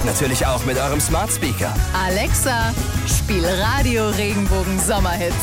Und natürlich auch mit eurem Smart Speaker. Alexa, spiel Radio Regenbogen Sommerhits.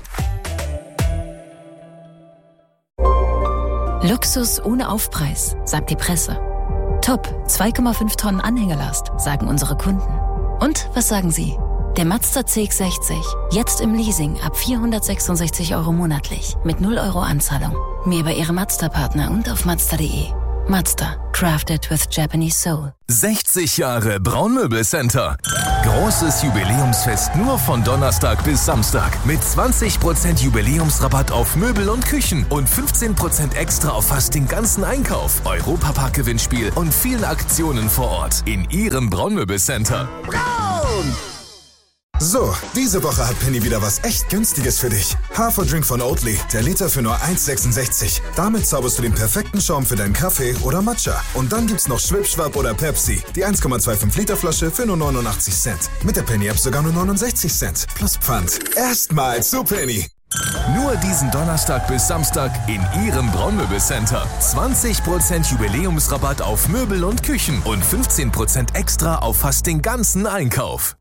Luxus ohne Aufpreis, sagt die Presse. Top, 2,5 Tonnen Anhängelast, sagen unsere Kunden. Und was sagen Sie? Der Mazda CX-60, jetzt im Leasing ab 466 € monatlich, mit 0 € Anzahlung. Mehr bei Ihrem Mazda-Partner und auf Mazda.de. Mazda, crafted with Japanese soul. 60 Jahre Braunmöbelcenter. Großes Jubiläumsfest nur von Donnerstag bis Samstag. Mit 20% Jubiläumsrabatt auf Möbel und Küchen und 15% extra auf fast den ganzen Einkauf. Europapark-Gewinnspiel und vielen Aktionen vor Ort. In Ihrem Braunmöbelcenter. Braun! So, diese Woche hat Penny wieder was echt Günstiges für dich. Haferdrink von Oatly, der Liter für nur 1,66. Damit zauberst du den perfekten Schaum für deinen Kaffee oder Matcha. Und dann gibt's noch Schwipschwapp oder Pepsi, die 1,25 Liter Flasche für nur 89 Cent. Mit der Penny-App sogar nur 69 Cent. Plus Pfand. Erstmal zu Penny. Nur diesen Donnerstag bis Samstag in Ihrem Braunmöbelcenter. 20% Jubiläumsrabatt auf Möbel und Küchen und 15% extra auf fast den ganzen Einkauf.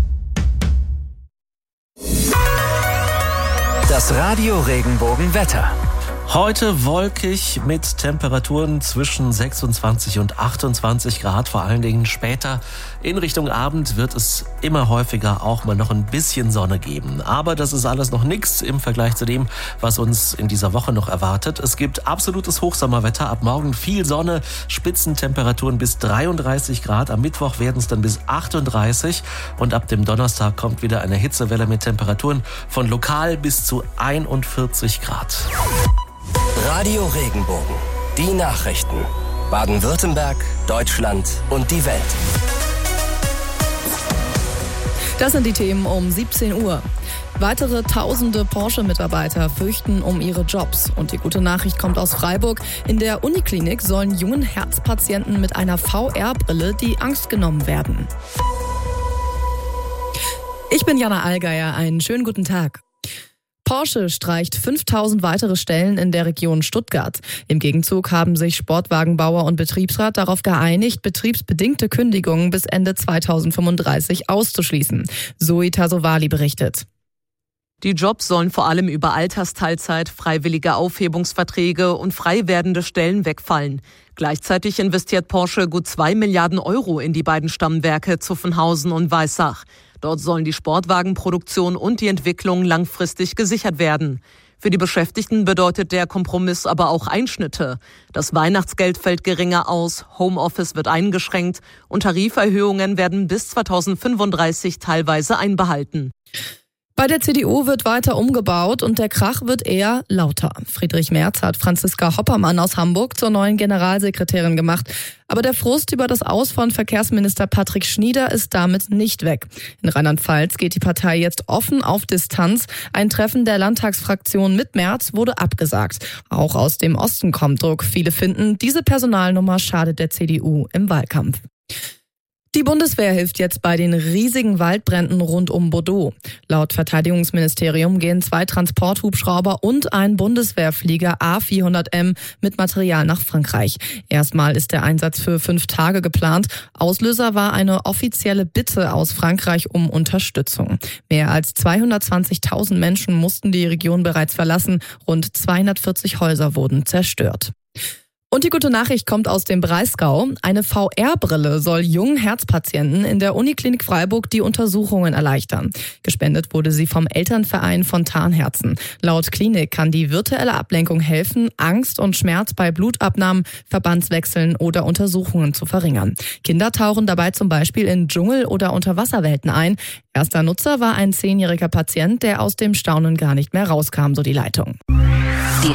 Das Radio Regenbogen Wetter. Heute wolkig mit Temperaturen zwischen 26 und 28 Grad. Vor allen Dingen später in Richtung Abend wird es immer häufiger auch mal noch ein bisschen Sonne geben. Aber das ist alles noch nichts im Vergleich zu dem, was uns in dieser Woche noch erwartet. Es gibt absolutes Hochsommerwetter. Ab morgen viel Sonne, Spitzentemperaturen bis 33 Grad. Am Mittwoch werden es dann bis 38. Und ab dem Donnerstag kommt wieder eine Hitzewelle mit Temperaturen von lokal bis zu 41 Grad. Radio Regenbogen. Die Nachrichten. Baden-Württemberg, Deutschland und die Welt. Das sind die Themen um 17 Uhr. Weitere tausende Porsche-Mitarbeiter fürchten um ihre Jobs. Und die gute Nachricht kommt aus Freiburg. In der Uniklinik sollen jungen Herzpatienten mit einer VR-Brille die Angst genommen werden. Ich bin Jana Allgeier. Einen schönen guten Tag. Porsche streicht 5000 weitere Stellen in der Region Stuttgart. Im Gegenzug haben sich Sportwagenbauer und Betriebsrat darauf geeinigt, betriebsbedingte Kündigungen bis Ende 2035 auszuschließen. Zoe Tasovali berichtet. Die Jobs sollen vor allem über Altersteilzeit, freiwillige Aufhebungsverträge und frei werdende Stellen wegfallen. Gleichzeitig investiert Porsche gut 2 Milliarden € in die beiden Stammwerke Zuffenhausen und Weissach. Dort sollen die Sportwagenproduktion und die Entwicklung langfristig gesichert werden. Für die Beschäftigten bedeutet der Kompromiss aber auch Einschnitte. Das Weihnachtsgeld fällt geringer aus, Homeoffice wird eingeschränkt und Tariferhöhungen werden bis 2035 teilweise einbehalten. Bei der CDU wird weiter umgebaut und der Krach wird eher lauter. Friedrich Merz hat Franziska Hoppermann aus Hamburg zur neuen Generalsekretärin gemacht. Aber der Frust über das Aus von Verkehrsminister Patrick Schnieder ist damit nicht weg. In Rheinland-Pfalz geht die Partei jetzt offen auf Distanz. Ein Treffen der Landtagsfraktion mit Merz wurde abgesagt. Auch aus dem Osten kommt Druck. Viele finden, diese Personalnummer schadet der CDU im Wahlkampf. Die Bundeswehr hilft jetzt bei den riesigen Waldbränden rund um Bordeaux. Laut Verteidigungsministerium gehen 2 Transporthubschrauber und ein Bundeswehrflieger A400M mit Material nach Frankreich. Erstmal ist der Einsatz für 5 Tage geplant. Auslöser war eine offizielle Bitte aus Frankreich um Unterstützung. Mehr als 220.000 Menschen mussten die Region bereits verlassen. Rund 240 Häuser wurden zerstört. Und die gute Nachricht kommt aus dem Breisgau. Eine VR-Brille soll jungen Herzpatienten in der Uniklinik Freiburg die Untersuchungen erleichtern. Gespendet wurde sie vom Elternverein Fontanherzen. Laut Klinik kann die virtuelle Ablenkung helfen, Angst und Schmerz bei Blutabnahmen, Verbandswechseln oder Untersuchungen zu verringern. Kinder tauchen dabei zum Beispiel in Dschungel- oder Unterwasserwelten ein. Erster Nutzer war ein 10-jähriger Patient, der aus dem Staunen gar nicht mehr rauskam, so die Leitung. Die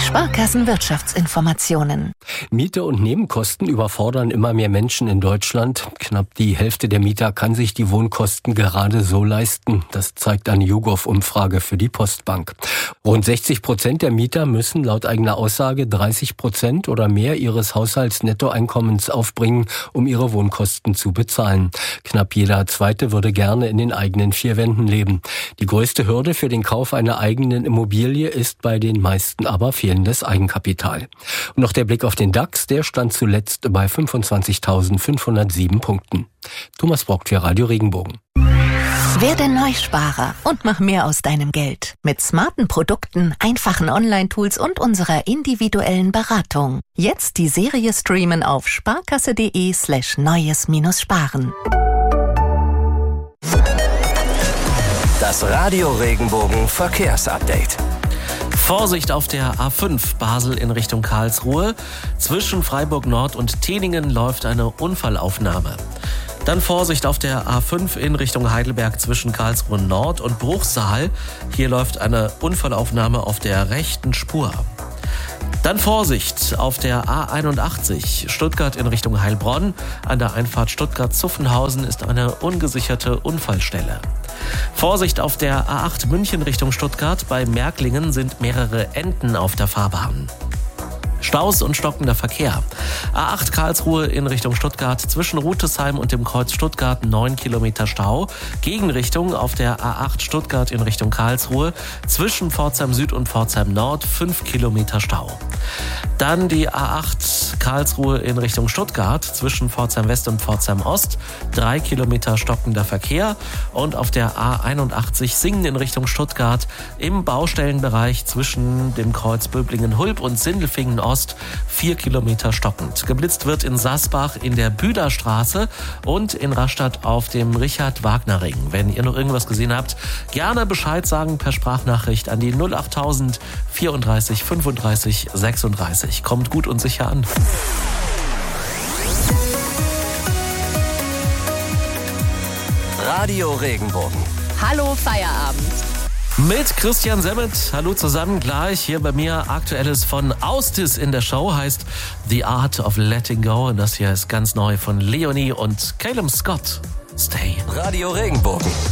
Sparkassen-Wirtschaftsinformationen. Miete und Nebenkosten überfordern immer mehr Menschen in Deutschland. Knapp die Hälfte der Mieter kann sich die Wohnkosten gerade so leisten. Das zeigt eine YouGov-Umfrage für die Postbank. Rund 60% der Mieter müssen laut eigener Aussage 30% oder mehr ihres Haushaltsnettoeinkommens aufbringen, um ihre Wohnkosten zu bezahlen. Knapp jeder Zweite würde gerne in den eigenen 4 Wänden leben. Die größte Hürde für den Kauf einer eigenen Immobilie ist bei den meisten aber fehlendes Eigenkapital. Und noch der Blick auf den DAX, der stand zuletzt bei 25.507 Punkten. Thomas Brock für Radio Regenbogen. Werde Neusparer und mach mehr aus deinem Geld. Mit smarten Produkten, einfachen Online-Tools und unserer individuellen Beratung. Jetzt die Serie streamen auf sparkasse.de/neues-sparen. Das Radio Regenbogen Verkehrsupdate. Vorsicht auf der A5 Basel in Richtung Karlsruhe. Zwischen Freiburg Nord und Teningen läuft eine Unfallaufnahme. Dann Vorsicht auf der A5 in Richtung Heidelberg zwischen Karlsruhe Nord und Bruchsal. Hier läuft eine Unfallaufnahme auf der rechten Spur. Dann Vorsicht auf der A81 Stuttgart in Richtung Heilbronn. An der Einfahrt Stuttgart-Zuffenhausen ist eine ungesicherte Unfallstelle. Vorsicht auf der A8 München Richtung Stuttgart. Bei Märklingen sind mehrere Enten auf der Fahrbahn. Staus und stockender Verkehr. A8 Karlsruhe in Richtung Stuttgart zwischen Rutesheim und dem Kreuz Stuttgart 9 Kilometer Stau. Gegenrichtung auf der A8 Stuttgart in Richtung Karlsruhe zwischen Pforzheim Süd und Pforzheim Nord 5 Kilometer Stau. Dann die A8 Karlsruhe in Richtung Stuttgart zwischen Pforzheim West und Pforzheim Ost 3 Kilometer stockender Verkehr. Und auf der A81 Singen in Richtung Stuttgart im Baustellenbereich zwischen dem Kreuz Böblingen-Hulb und Sindelfingen Ost 4 Kilometer stockend. Geblitzt wird in Sasbach in der Büderstraße und in Rastatt auf dem Richard-Wagner-Ring. Wenn ihr noch irgendwas gesehen habt, gerne Bescheid sagen per Sprachnachricht an die 08000 34 35 36. Kommt gut und sicher an. Radio Regenbogen. Hallo Feierabend. Mit Christian Semmet. Hallo zusammen. Gleich hier bei mir Aktuelles von Austis in der Show. Heißt The Art of Letting Go. Und das hier ist ganz neu von Leonie und Caleb Scott. Stay. Radio Regenbogen.